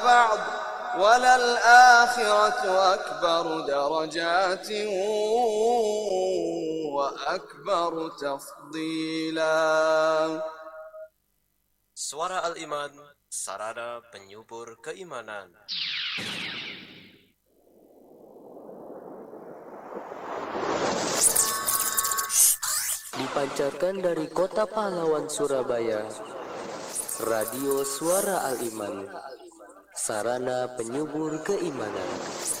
بعض وللآخرة أكبر درجات وأكبر تفضيلا. Suara Al-Iman, sarana penyubur keimanan. Dipancarkan dari Kota Pahlawan Surabaya, Radio Suara Al-Iman, sarana penyubur keimanan.